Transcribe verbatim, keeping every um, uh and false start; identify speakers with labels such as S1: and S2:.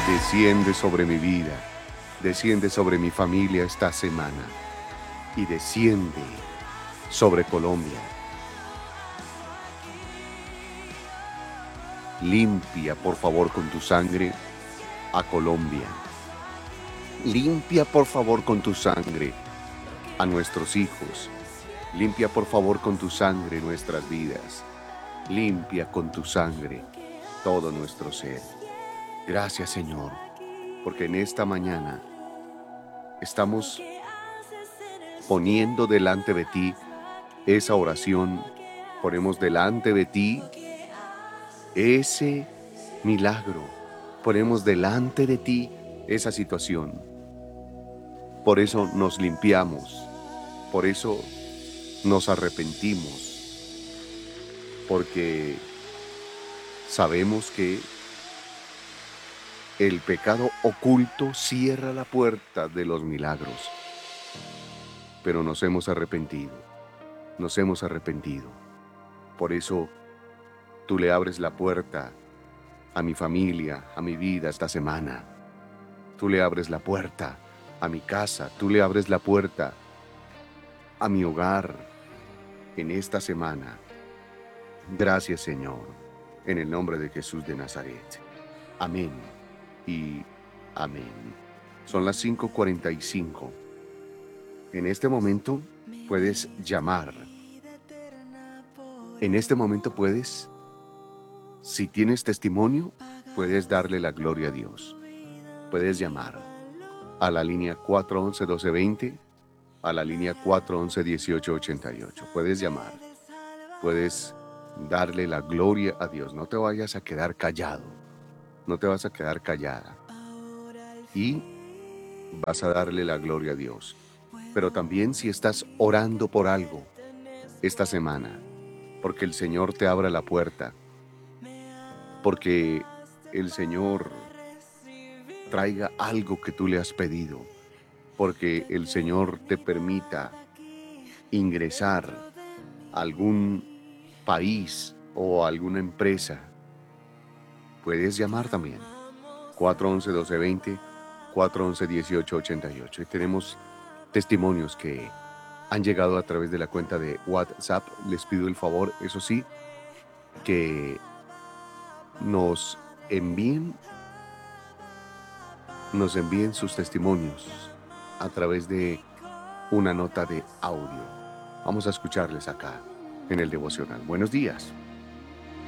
S1: Desciende sobre mi vida, desciende sobre mi familia esta semana y desciende sobre Colombia. Limpia, por favor, con tu sangre a Colombia. Limpia, por favor, con tu sangre a nuestros hijos. Limpia, por favor, con tu sangre nuestras vidas. Limpia con tu sangre todo nuestro ser. Gracias, Señor, porque en esta mañana estamos poniendo delante de ti esa oración. Ponemos delante de ti ese milagro. Ponemos delante de ti esa situación. Por eso nos limpiamos. Por eso nos arrepentimos. Porque sabemos que el pecado oculto cierra la puerta de los milagros. Pero nos hemos arrepentido. Nos hemos arrepentido. Por eso tú le abres la puerta a mi familia, a mi vida esta semana. Tú le abres la puerta a mi casa. Tú le abres la puerta a mi hogar en esta semana. Gracias, Señor, en el nombre de Jesús de Nazaret. Amén y amén. Son las cinco cuarenta y cinco. En este momento puedes llamar. En este momento puedes, si tienes testimonio, puedes darle la gloria a Dios. Puedes llamar a la línea cuatro once, doce veinte, a la línea cuatro once, dieciocho ochenta y ocho. Puedes llamar. Puedes darle la gloria a Dios. No te vayas a quedar callado. No te vas a quedar callada. Y vas a darle la gloria a Dios. Pero también si estás orando por algo esta semana, porque el Señor te abra la puerta, porque el Señor traiga algo que tú le has pedido, porque el Señor te permita ingresar a algún país o a alguna empresa, puedes llamar también. cuatro once, doce veinte, cuatro once, dieciocho ochenta y ocho. Y tenemos testimonios que han llegado a través de la cuenta de WhatsApp. Les pido el favor, eso sí, que nos envíen, nos envíen sus testimonios a través de una nota de audio. Vamos a escucharles acá en el devocional. Buenos días.